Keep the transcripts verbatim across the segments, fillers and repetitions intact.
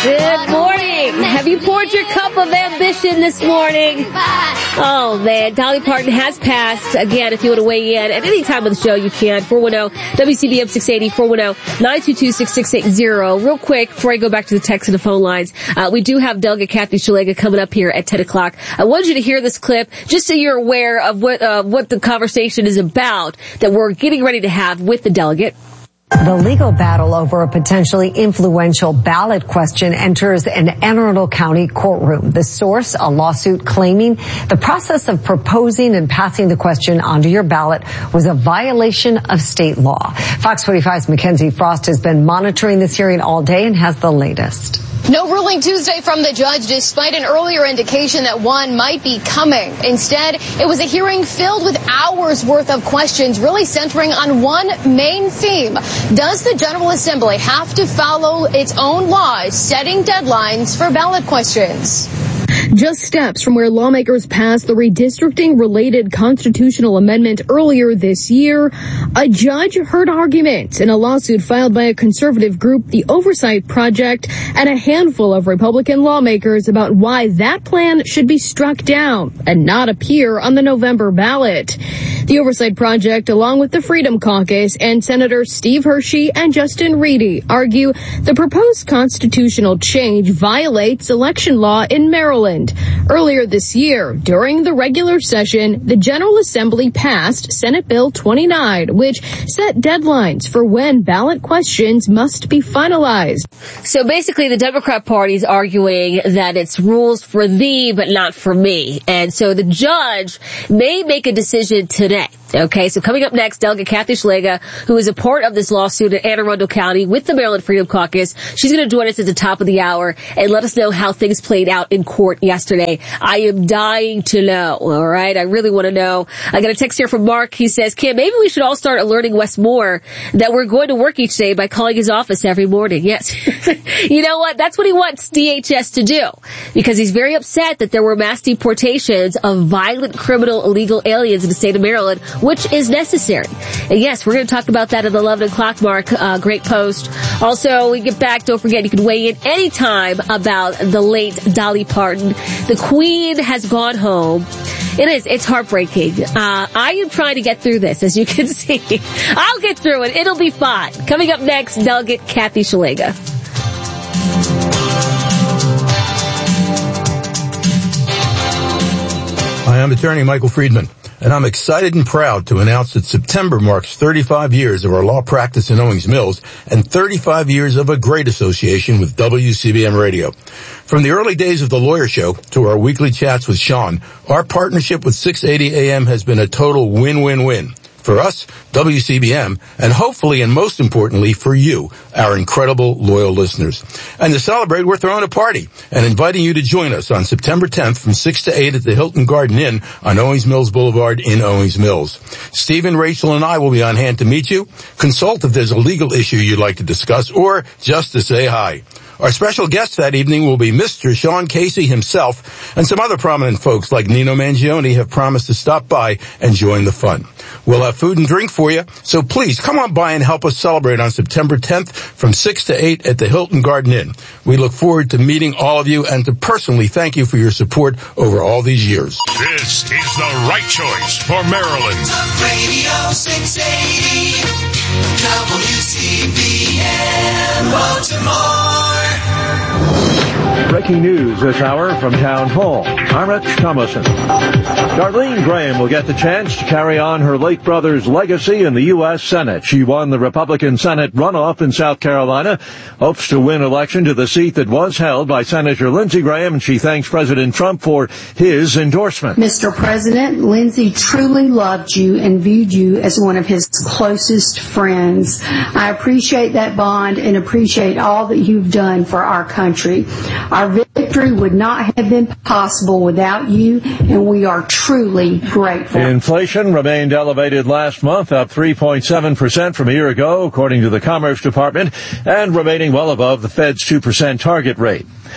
Good morning. Have you poured your cup of ambition this morning? Oh, man. Dolly Parton has passed. Again, if you want to weigh in at any time of the show, you can. four one zero W C B M six eighty, four one zero nine two two six six eight zero. Real quick, before I go back to the text and the phone lines, uh, we do have Delegate Kathy Szeliga coming up here at ten o'clock. I wanted you to hear this clip just so you're aware of what, uh, what the conversation is about that we're getting ready to have with the delegate. The legal battle over a potentially influential ballot question enters an Anne Arundel County courtroom. The source, a lawsuit claiming the process of proposing and passing the question onto your ballot was a violation of state law. Fox forty-five's Mackenzie Frost has been monitoring this hearing all day and has the latest. No ruling Tuesday from the judge, despite an earlier indication that one might be coming. Instead, it was a hearing filled with hours worth of questions, really centering on one main theme. Does the General Assembly have to follow its own laws, setting deadlines for ballot questions? Just steps from where lawmakers passed the redistricting-related constitutional amendment earlier this year, a judge heard arguments in a lawsuit filed by a conservative group, the Oversight Project, and a handful of Republican lawmakers about why that plan should be struck down and not appear on the November ballot. The Oversight Project, along with the Freedom Caucus and Senators Steve Hershey and Justin Reedy, argue the proposed constitutional change violates election law in Maryland. Earlier this year, during the regular session, the General Assembly passed Senate Bill twenty-nine, which set deadlines for when ballot questions must be finalized. So basically, the Democrat Party is arguing that it's rules for thee, but not for me. And so the judge may make a decision today. Okay, so coming up next, Delegate Kathy Szeliga, who is a part of this lawsuit in Anne Arundel County with the Maryland Freedom Caucus. She's going to join us at the top of the hour and let us know how things played out in court yesterday. I am dying to know, all right? I really want to know. I got a text here from Mark. He says, Kim, maybe we should all start alerting Wes Moore that we're going to work each day by calling his office every morning. Yes. You know what? That's what he wants D H S to do, because he's very upset that there were mass deportations of violent, criminal, illegal aliens in the state of Maryland, which is necessary. And yes, we're going to talk about that at the eleven o'clock mark. Uh, great post. Also, we get back, don't forget, you can weigh in anytime about the late Dolly Parton. The Queen has gone home. It is. It's heartbreaking. Uh, I am trying to get through this, as you can see. I'll get through it. It'll be fine. Coming up next, Delegate Kathy Szeliga. Hi, I'm attorney Michael Friedman, and I'm excited and proud to announce that September marks thirty-five years of our law practice in Owings Mills and thirty-five years of a great association with W C B M Radio. From the early days of the Lawyer Show to our weekly chats with Sean, our partnership with six eighty A M has been a total win-win-win. For us, W C B M, and hopefully and most importantly for you, our incredible loyal listeners. And to celebrate, we're throwing a party and inviting you to join us on September tenth from six to eight at the Hilton Garden Inn on Owings Mills Boulevard in Owings Mills. Stephen, Rachel, and I will be on hand to meet you, consult if there's a legal issue you'd like to discuss, or just to say hi. Our special guest that evening will be Mister Sean Casey himself, and some other prominent folks like Nino Mangione have promised to stop by and join the fun. We'll have food and drink for you, so please come on by and help us celebrate on September tenth from six to eight at the Hilton Garden Inn. We look forward to meeting all of you and to personally thank you for your support over all these years. This is the right choice for Maryland. Talk Radio six eighty, W C B M Baltimore. Breaking news this hour from Town Hall. I'm Rich Thomason. Darlene Graham will get the chance to carry on her late brother's legacy in the U S Senate. She won the Republican Senate runoff in South Carolina, hopes to win election to the seat that was held by Senator Lindsey Graham, and she thanks President Trump for his endorsement. Mister President, Lindsey truly loved you and viewed you as one of his closest friends. I appreciate that bond and appreciate all that you've done for our country. Our victory would not have been possible without you, and we are truly grateful. Inflation remained elevated last month, up three point seven percent from a year ago, according to the Commerce Department, and remaining well above the Fed's two percent target rate.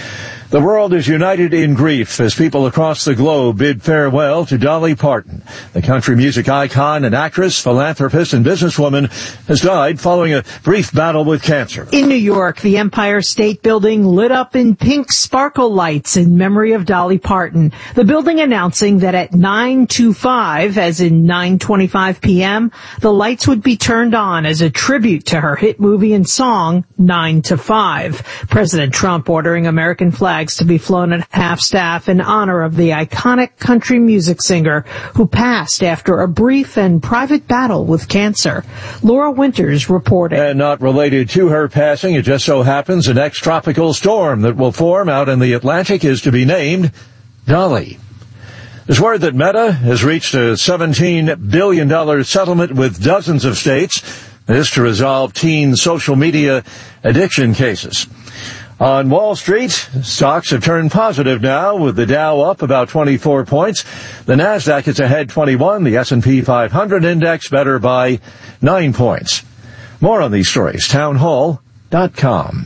The world is united in grief as people across the globe bid farewell to Dolly Parton. The country music icon and actress, philanthropist, and businesswoman has died following a brief battle with cancer. In New York, the Empire State Building lit up in pink sparkle lights in memory of Dolly Parton. The building announcing that at nine twenty-five, as in nine twenty-five p.m., the lights would be turned on as a tribute to her hit movie and song, nine to five. President Trump ordering American flags to be flown at half-staff in honor of the iconic country music singer who passed after a brief and private battle with cancer. Laura Winters reported. And not related to her passing, it just so happens the next tropical storm that will form out in the Atlantic is to be named Dolly. There's word that Meta has reached a seventeen billion dollars settlement with dozens of states. This to resolve teen social media addiction cases. On Wall Street, stocks have turned positive now, with the Dow up about twenty-four points. The Nasdaq is ahead twenty-one, the S and P five hundred index better by nine points. More on these stories, townhall dot com.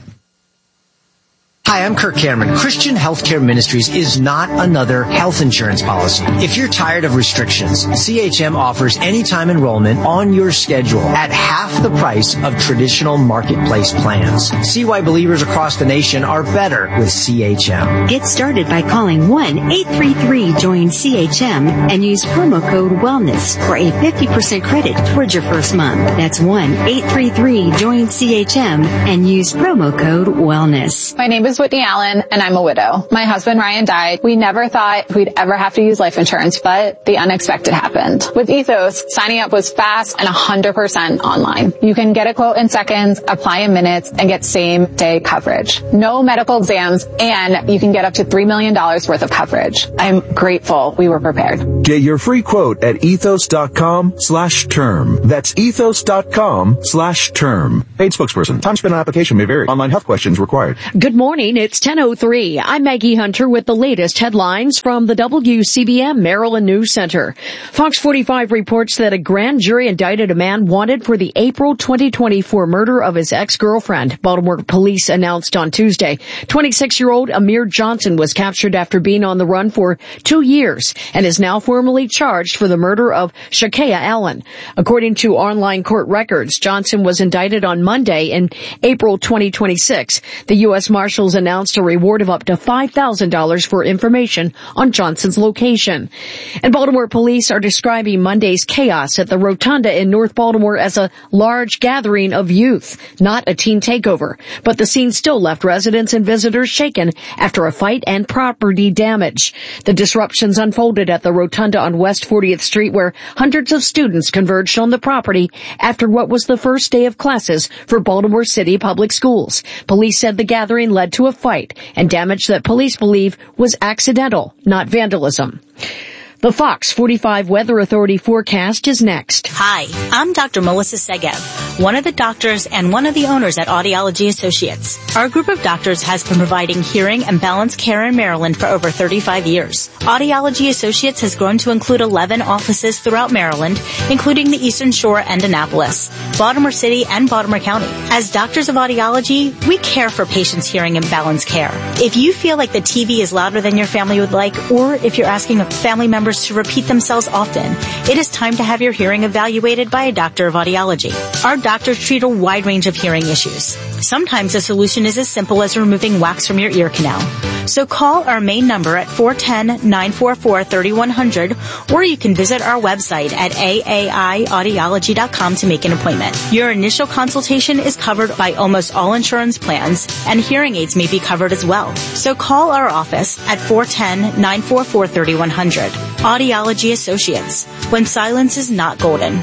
Hi, I'm Kirk Cameron. Christian Healthcare Ministries is not another health insurance policy. If you're tired of restrictions, C H M offers anytime enrollment on your schedule at half the price of traditional marketplace plans. See why believers across the nation are better with C H M. Get started by calling one eight three three join C H M and use promo code WELLNESS for a fifty percent credit towards your first month. That's one eight three three join C H M and use promo code WELLNESS. My name is Whitney Allen, and I'm a widow. My husband, Ryan, died. We never thought we'd ever have to use life insurance, but the unexpected happened. With Ethos, signing up was fast and one hundred percent online. You can get a quote in seconds, apply in minutes, and get same-day coverage. No medical exams, and you can get up to three million dollars worth of coverage. I'm grateful we were prepared. Get your free quote at ethos.com slash term. That's ethos.com slash term. Paid spokesperson. Time spent on application may vary. Online health questions required. Good morning. It's ten oh three. I'm Maggie Hunter with the latest headlines from the W C B M Maryland News Center. Fox forty-five reports that a grand jury indicted a man wanted for the April twenty twenty-four murder of his ex-girlfriend. Baltimore police announced on Tuesday. twenty-six-year-old Amir Johnson was captured after being on the run for two years and is now formally charged for the murder of Shakea Allen. According to online court records, Johnson was indicted on Monday in April twenty twenty-six. The U S Marshals announced a reward of up to five thousand dollars for information on Johnson's location. And Baltimore police are describing Monday's chaos at the Rotunda in North Baltimore as a large gathering of youth, not a teen takeover. But the scene still left residents and visitors shaken after a fight and property damage. The disruptions unfolded at the Rotunda on West fortieth Street, where hundreds of students converged on the property after what was the first day of classes for Baltimore City Public Schools. Police said the gathering led to a fight and damage that police believe was accidental, not vandalism. The Fox forty-five Weather Authority forecast is next. Hi, I'm Doctor Melissa Segev, one of the doctors and one of the owners at Audiology Associates. Our group of doctors has been providing hearing and balance care in Maryland for over thirty-five years. Audiology Associates has grown to include eleven offices throughout Maryland, including the Eastern Shore and Annapolis, Baltimore City, and Baltimore County. As doctors of audiology, we care for patients' hearing and balance care. If you feel like the T V is louder than your family would like, or if you're asking a family member to repeat themselves often, it is time to have your hearing evaluated by a doctor of audiology. Our doctors treat a wide range of hearing issues. Sometimes the solution is as simple as removing wax from your ear canal. So call our main number at four one zero, nine four four, three one zero zero, or you can visit our website at A A I audiology dot com to make an appointment. Your initial consultation is covered by almost all insurance plans, and hearing aids may be covered as well. So call our office at four one zero, nine four four, three one zero zero. Audiology Associates, when silence is not golden.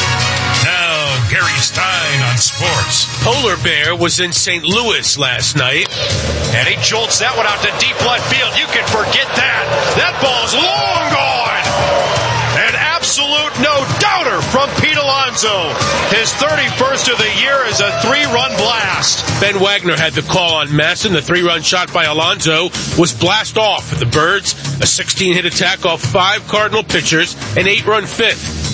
Now, Gary Stein on sports. Polar Bear was in Saint Louis last night, and he jolts that one out to deep left field. You can forget that. That ball's long gone. An absolute no-doubter from Pete Alonso. His thirty-first of the year is a three-run blast. Ben Wagner had the call on Masson. The three-run shot by Alonso was blast off for the Birds. A sixteen-hit attack off five Cardinal pitchers, an eight-run fifth.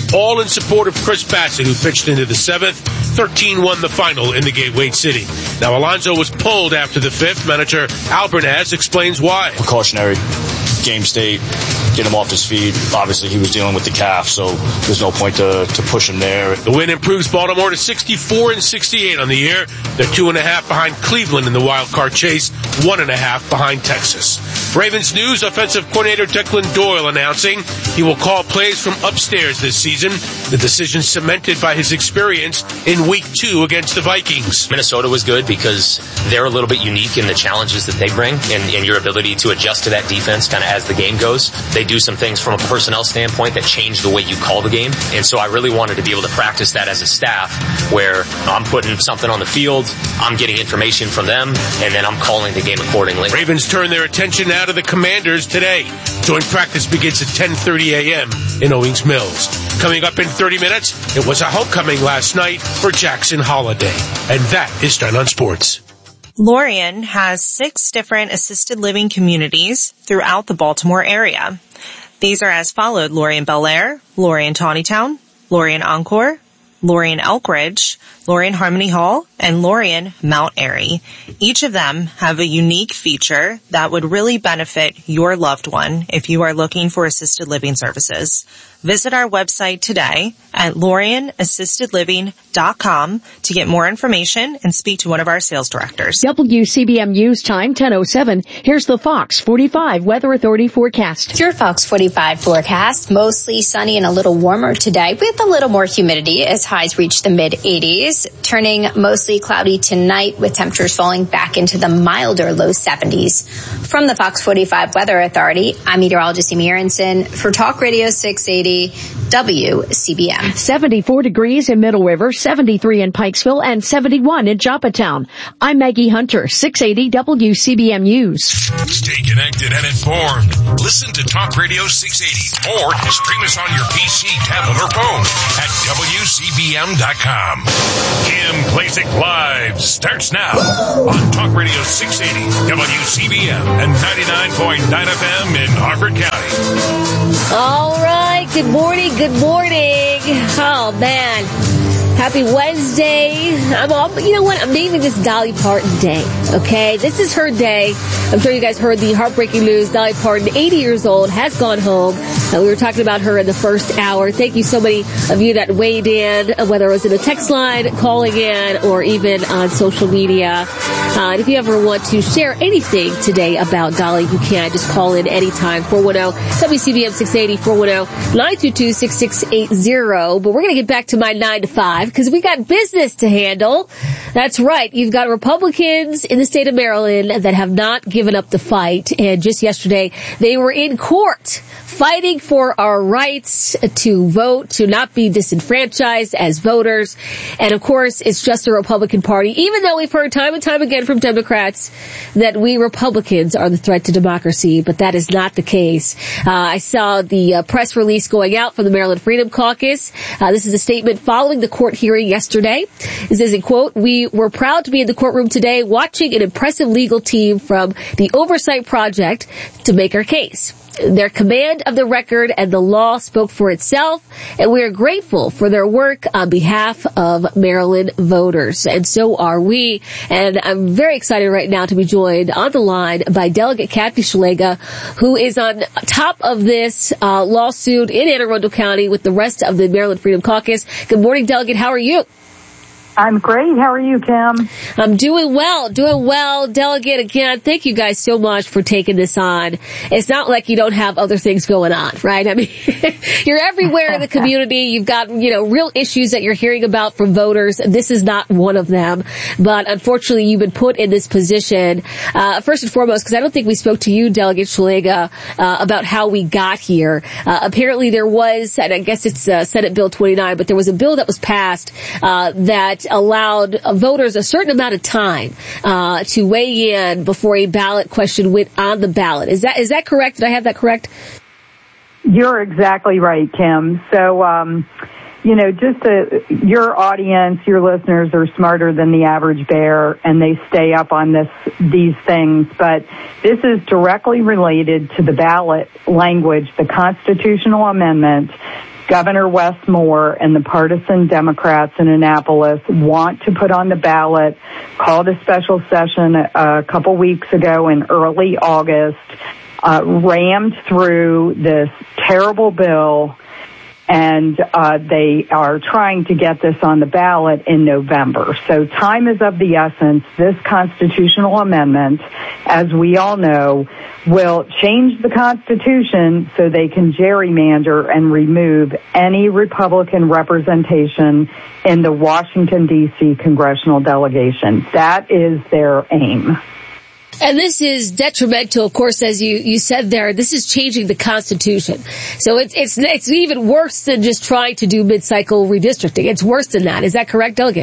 all in support of Chris Bassett, who pitched into the seventh. thirteen won the final in the Gateway City. Now, Alonso was pulled after the fifth. Manager Albernaz explains why. Precautionary game state, get him off his feet. Obviously, he was dealing with the calf, so there's no point to, to push him there. The win improves Baltimore to sixty-four and sixty-eight on the year. They're two and a half behind Cleveland in the wild card chase, one and a half behind Texas. Ravens News offensive coordinator Declan Doyle announcing he will call plays from upstairs this season. The decision cemented by his experience in week two against the Vikings. Minnesota was good because they're a little bit unique in the challenges that they bring and, and your ability to adjust to that defense kind of as the game goes. They do some things from a personnel standpoint that change the way you call the game. And so I really wanted to be able to practice that as a staff where I'm putting something on the field, I'm getting information from them, and then I'm calling the game accordingly. Ravens turn their attention now to the Commanders today. Joint practice begins at ten thirty a.m. in Owings Mills. Coming up in thirty minutes, it was a homecoming last night for Jackson Holiday. And that is Done on Sports. Lorien has six different assisted living communities throughout the Baltimore area. These are as followed: Lorien Bel Air, Lorien Tawnytown, Lorien Encore, Lorien Elkridge, Lorien Harmony Hall, and Lorien Mount Airy. Each of them have a unique feature that would really benefit your loved one if you are looking for assisted living services. Visit our website today at lorien assisted living dot com to get more information and speak to one of our sales directors. W C B M News time, ten oh seven. Here's the Fox forty-five Weather Authority forecast. Your Fox forty-five forecast, mostly sunny and a little warmer today with a little more humidity as highs reach the mid eighties, turning mostly cloudy tonight with temperatures falling back into the milder low seventies. From the Fox forty-five Weather Authority, I'm meteorologist Amy Aronson for Talk Radio six eighty W C B M. seventy-four degrees in Middle River, seventy-three in Pikesville, and seventy-one in Joppatown. I'm Maggie Hunter, six eighty W C B M News. Stay connected and informed. Listen to Talk Radio six eighty or stream us on your P C, tablet, or phone at W C B M dot com. Kim Klacik Live starts now on Talk Radio six eighty W C B M and ninety-nine point nine F M in Harford County. All right. Good morning. Good morning. Oh, man. Happy Wednesday. I'm all, you know what? I'm naming this Dolly Parton Day. Okay. This is her day. I'm sure you guys heard the heartbreaking news. Dolly Parton, eighty years old, has gone home. Uh, we were talking about her in the first hour. Thank you so many of you that weighed in, whether it was in a text line, calling in, or even on social media. Uh, and if you ever want to share anything today about Dolly, you can just call in anytime. four one zero W C B M six eighty, four one zero nine two two six six eight zero. But we're going to get back to my nine to five because we got business to handle. That's right. You've got Republicans in the state of Maryland that have not given up the fight. And just yesterday, they were in court fighting for our rights to vote, to not be disenfranchised as voters. And of course, it's just the Republican Party, even though we've heard time and time again from Democrats that we Republicans are the threat to democracy, but that is not the case. Uh, I saw the uh, press release going out from the Maryland Freedom Caucus. Uh, this is a statement following the court hearing yesterday. It says, in quote, "We were proud to be in the courtroom today watching an impressive legal team from the Oversight Project to make our case. Their command of the record and the law spoke for itself, and we are grateful for their work on behalf of Maryland voters." And so are we. And I'm very excited right now to be joined on the line by Delegate Kathy Szeliga, who is on top of this uh, lawsuit in Anne Arundel County with the rest of the Maryland Freedom Caucus. Good morning, Delegate. How are you? I'm great. How are you, Kim? I'm doing well, doing well. Delegate, again, thank you guys so much for taking this on. It's not like you don't have other things going on, right? I mean, you're everywhere in the community. You've got, you know, real issues that you're hearing about from voters. This is not one of them. But unfortunately, you've been put in this position, uh, first and foremost, because I don't think we spoke to you, Delegate Szeliga, uh, about how we got here. Uh, apparently there was, and I guess it's uh, Senate Bill twenty-nine, but there was a bill that was passed, uh, that allowed voters a certain amount of time uh to weigh in before a ballot question went on the ballot. Is that is that correct? Did I have that correct? You're exactly right, Kim. So, um, you know, just to, your audience, your listeners are smarter than the average bear, and they stay up on this these things. But this is directly related to the ballot language, the constitutional amendment. Governor Wes Moore and the partisan Democrats in Annapolis want to put on the ballot, called a special session a couple weeks ago in early August, uh, rammed through this terrible bill, and uh, they are trying to get this on the ballot in November. So time is of the essence. This constitutional amendment, as we all know, will change the Constitution so they can gerrymander and remove any Republican representation in the Washington, D C congressional delegation. That is their aim. And this is detrimental, of course, as you, you said there. This is changing the Constitution. So it's, it's, it's even worse than just trying to do mid-cycle redistricting. It's worse than that. Is that correct, Delegate?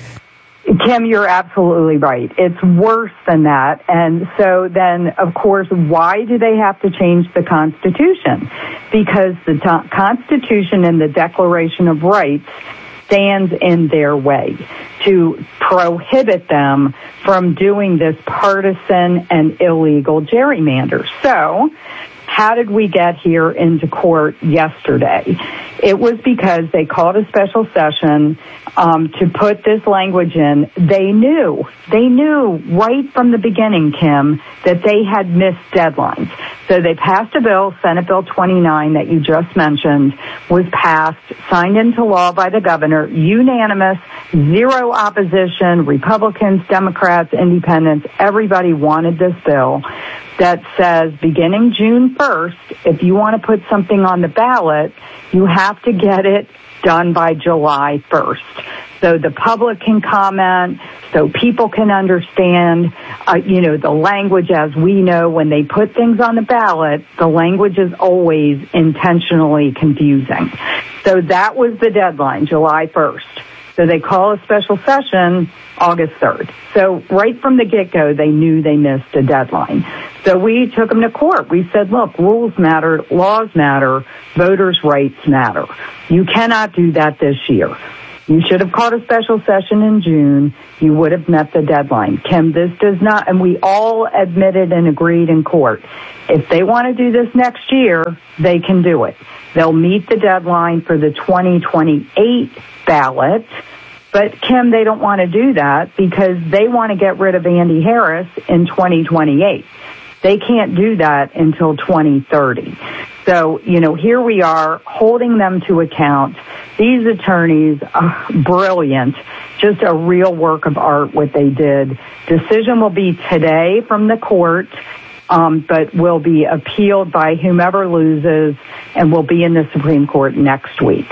Kim, you're absolutely right. It's worse than that. And so then, of course, why do they have to change the Constitution? Because the t- Constitution and the Declaration of Rights stands in their way to prohibit them from doing this partisan and illegal gerrymander. So, how did we get here into court yesterday? It was because they called a special session um, to put this language in. They knew, they knew right from the beginning, Kim, that they had missed deadlines. So they passed a bill, Senate Bill twenty-nine that you just mentioned, was passed, signed into law by the governor, unanimous, zero opposition, Republicans, Democrats, Independents, everybody wanted this bill that says beginning June first, if you want to put something on the ballot, you have to get it done by July first. So the public can comment, so people can understand, uh, you know, the language. As we know, when they put things on the ballot, the language is always intentionally confusing. So that was the deadline, July first. So they call a special session August third. So right from the get-go, they knew they missed a deadline. So we took them to court. We said, look, rules matter, laws matter, voters' rights matter. You cannot do that this year. You should have called a special session in June. You would have met the deadline. Kim, this does not, and we all admitted and agreed in court. If they want to do this next year, they can do it. They'll meet the deadline for the twenty twenty-eight ballot. But, Kim, they don't want to do that because they want to get rid of Andy Harris in twenty twenty-eight. They can't do that until twenty thirty. So, you know, here we are holding them to account. These attorneys are brilliant, just a real work of art what they did. Decision will be today from the court, um, but will be appealed by whomever loses and will be in the Supreme Court next week.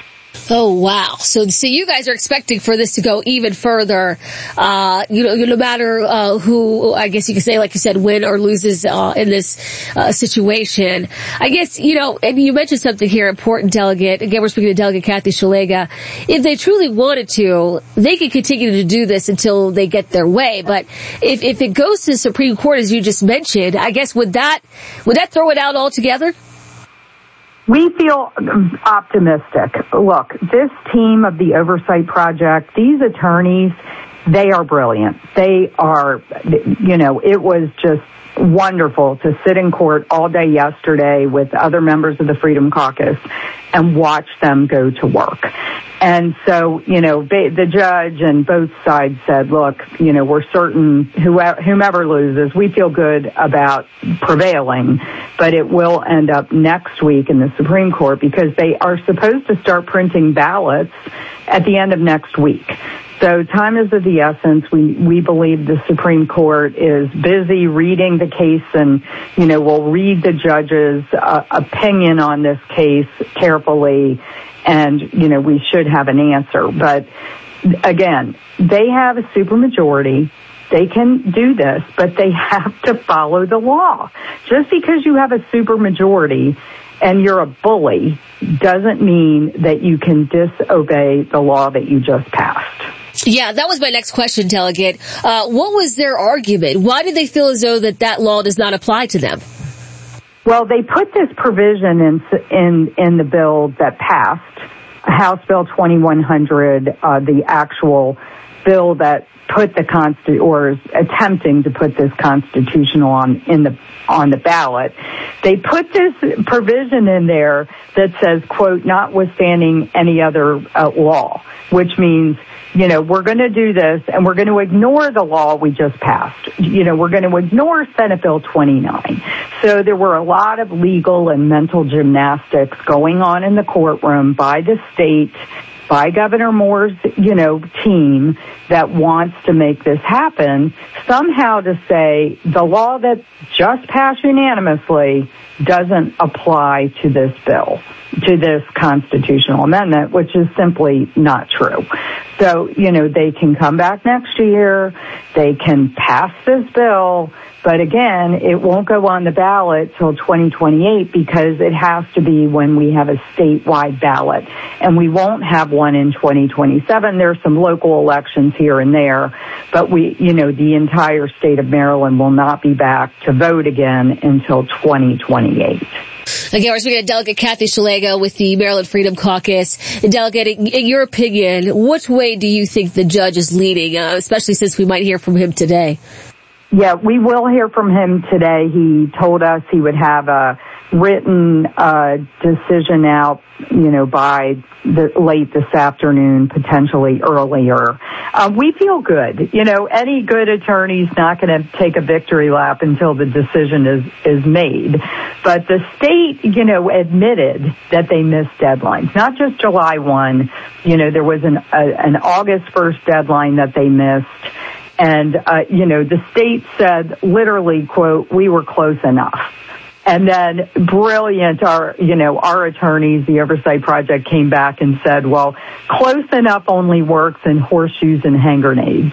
Oh, wow. So, so you guys are expecting for this to go even further, uh, you know, no matter, uh, who, I guess you could say, like you said, win or loses, uh, in this, uh, situation. I guess, you know, and you mentioned something here, important, Delegate. Again, we're speaking to Delegate Kathy Szeliga. If they truly wanted to, they could continue to do this until they get their way. But if, if it goes to the Supreme Court, as you just mentioned, I guess would that, would that throw it out altogether? We feel optimistic. Look, this team of the Oversight Project, these attorneys, they are brilliant. They are, you know, it was just wonderful to sit in court all day yesterday with other members of the Freedom Caucus and watch them go to work. And so, you know, the judge and both sides said, look, you know, we're certain whoever, whomever loses, we feel good about prevailing, but it will end up next week in the Supreme Court because they are supposed to start printing ballots at the end of next week. So time is of the essence. We, we believe the Supreme Court is busy reading the case and, you know, will read the judge's uh, opinion on this case carefully. And, you know, we should have an answer. But again, they have a supermajority. They can do this, but they have to follow the law. Just because you have a supermajority and you're a bully doesn't mean that you can disobey the law that you just passed. Yeah, that was my next question, Delegate. Uh, what was their argument? Why did they feel as though that that law does not apply to them? Well, they put this provision in in in the bill that passed, House Bill twenty-one hundred, uh, the actual bill that put the consti- or is attempting to put this constitutional on in the on the ballot. They put this provision in there that says, quote, notwithstanding any other uh, law, which means, you know, we're going to do this and we're going to ignore the law we just passed. You know, we're going to ignore Senate Bill twenty-nine. So there were a lot of legal and mental gymnastics going on in the courtroom by the state, by Governor Moore's, you know, team that wants to make this happen, somehow to say the law that just passed unanimously doesn't apply to this bill, to this constitutional amendment, which is simply not true. So, you know, they can come back next year, they can pass this bill, but again, it won't go on the ballot till twenty twenty-eight because it has to be when we have a statewide ballot. And we won't have one in twenty twenty-seven. There's some local elections here and there, but we, you know, the entire state of Maryland will not be back to vote again until twenty twenty-eight. Again, we're speaking to Delegate Kathy Szeliga with the Maryland Freedom Caucus. Delegate, in your opinion, which way do you think the judge is leading, uh, especially since we might hear from him today? Yeah, we will hear from him today. He told us he would have a written uh, decision out, you know, by the, late this afternoon, potentially earlier. Uh, we feel good. You know, any good attorney's not going to take a victory lap until the decision is, is made. But the state, you know, admitted that they missed deadlines, not just July first. You know, there was an, a, an August first deadline that they missed. And, uh, you know, the state said literally, quote, we were close enough. And then brilliant, our, you know, our attorneys, the Oversight Project came back and said, well, close enough only works in horseshoes and hand grenades.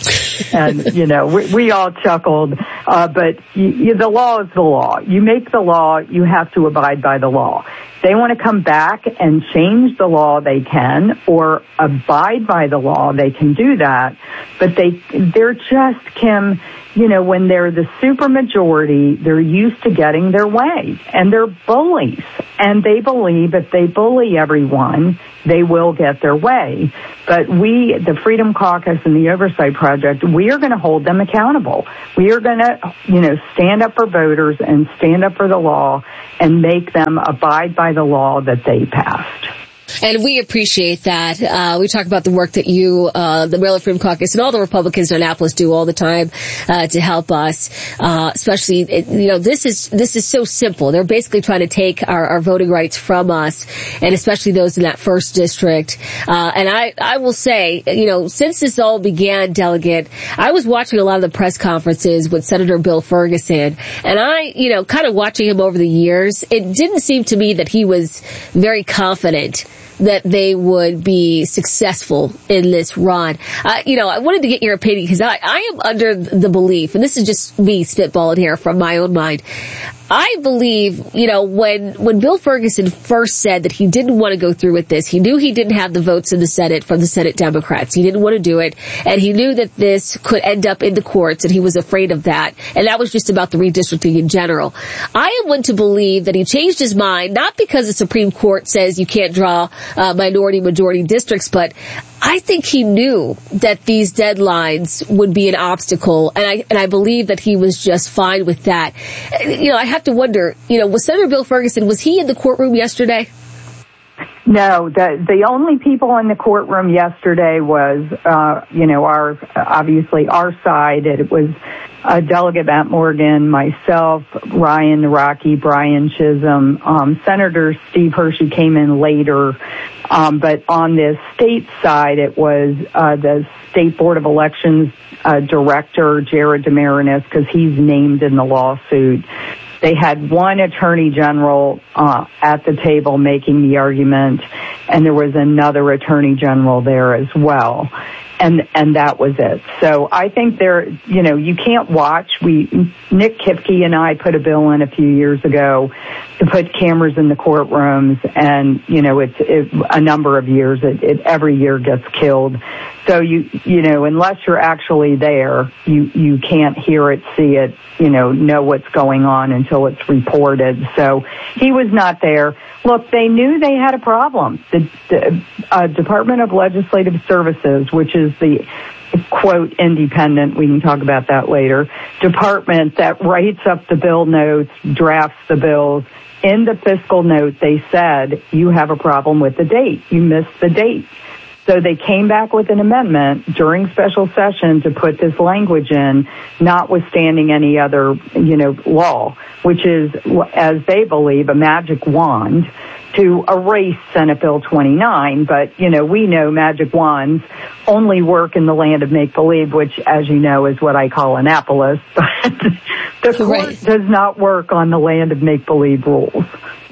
And, you know, we, we all chuckled, uh, but you, you, the law is the law. You make the law, you have to abide by the law. They want to come back and change the law, they can, or abide by the law, they can do that. But they, they're just, Kim, you know, when they're the supermajority, they're used to getting their way. And they're bullies. And they believe if they bully everyone, they will get their way. But we, the Freedom Caucus and the Oversight Project, we are going to hold them accountable. We are going to, you know, stand up for voters and stand up for the law and make them abide by the law that they passed. And we appreciate that. Uh, we talk about the work that you, uh, the Maryland Freedom Caucus and all the Republicans in Annapolis do all the time, uh, to help us. Uh, especially, you know, this is, this is so simple. They're basically trying to take our, our voting rights from us, and especially those in that first district. Uh, and I, I will say, you know, since this all began, Delegate, I was watching a lot of the press conferences with Senator Bill Ferguson, and I, you know, kind of watching him over the years, it didn't seem to me that he was very confident that they would be successful in this run. Uh, you know, I wanted to get your opinion because I, I am under the belief, and this is just me spitballing here from my own mind, I believe, you know, when, when Bill Ferguson first said that he didn't want to go through with this, he knew he didn't have the votes in the Senate from the Senate Democrats. He didn't want to do it, and he knew that this could end up in the courts, and he was afraid of that, and that was just about the redistricting in general. I am one to believe that he changed his mind, not because the Supreme Court says you can't draw uh, minority-majority districts, but I think he knew that these deadlines would be an obstacle, and I and I believe that he was just fine with that. You know, I have to wonder, you know, was Senator Bill Ferguson, was he in the courtroom yesterday? No, the the only people in the courtroom yesterday was, uh, you know, our, obviously our side. It was uh, Delegate Matt Morgan, myself, Ryan Naraki, Brian Chisholm. Um, Senator Steve Hershey came in later. Um, but on the state side, it was uh, the State Board of Elections uh, Director, Jared DeMarinis, because he's named in the lawsuit. They had one attorney general uh, at the table making the argument, and there was another attorney general there as well. And, and that was it. So I think there, you know, you can't watch. We, Nick Kipke and I put a bill in a few years ago to put cameras in the courtrooms, and, you know, it's it, a number of years. It, it every year gets killed. So you, you know, unless you're actually there, you, you can't hear it, see it, you know, know what's going on until it's reported. So he was not there. Look, they knew they had a problem. The, the uh, Department of Legislative Services, which is the quote, independent, we can talk about that later, department that writes up the bill notes, drafts the bills. In the fiscal note, they said, you have a problem with the date. You missed the date. So they came back with an amendment during special session to put this language in, notwithstanding any other, you know, law, which is, as they believe, a magic wand to erase Senate Bill twenty-nine. But, you know, we know magic wands only work in the land of make-believe, which, as you know, is what I call Annapolis. But the court right. does not work on the land of make-believe rules.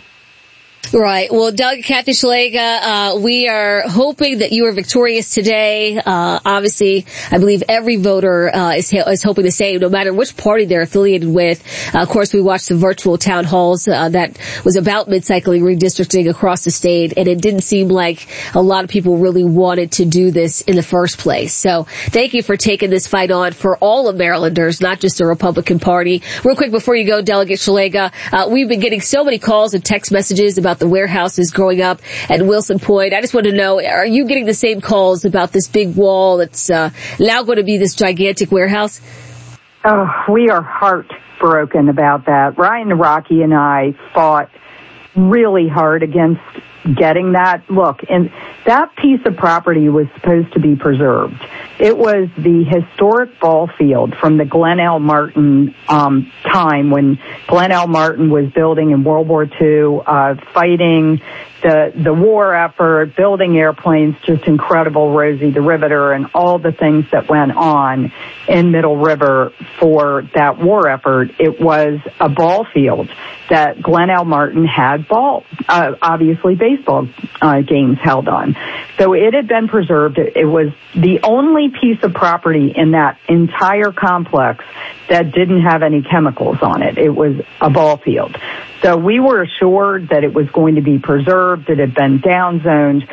Right. Well, Delegate Kathy Szeliga, uh, we are hoping that you are victorious today. Uh, obviously, I believe every voter, uh, is, is hoping the same, no matter which party they're affiliated with. Uh, of course, we watched the virtual town halls, uh, that was about mid-cycling redistricting across the state, and it didn't seem like a lot of people really wanted to do this in the first place. So thank you for taking this fight on for all of Marylanders, not just the Republican Party. Real quick before you go, Delegate Szeliga, uh, we've been getting so many calls and text messages about the warehouses growing up at Wilson Point. I just want to know, are you getting the same calls about this big wall that's uh, now going to be this gigantic warehouse? Oh, we are heartbroken about that. Ryan Rocky and I fought really hard against getting that. Look, and that piece of property was supposed to be preserved. It was the historic ball field from the Glenn L. Martin um, time when Glenn L. Martin was building in World War Two, uh, fighting the the war effort, building airplanes, just incredible, Rosie the Riveter, and all the things that went on in Middle River for that war effort. It was a ball field that Glenn L. Martin had ball, uh, obviously baseball uh, games held on. So it had been preserved. It, it was the only piece of property in that entire complex that didn't have any chemicals on it. It was a ball field. So we were assured that it was going to be preserved. It had been downzoned.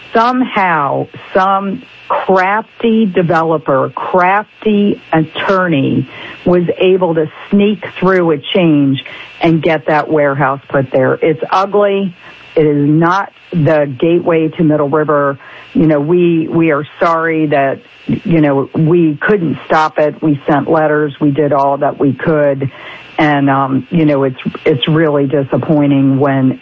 Somehow, some crafty developer, crafty attorney was able to sneak through a change and get that warehouse put there. It's ugly. It is not the gateway to Middle River. You know, we, we are sorry that, you know, we couldn't stop it. We sent letters. We did all that we could. And, um, you know, it's, it's really disappointing when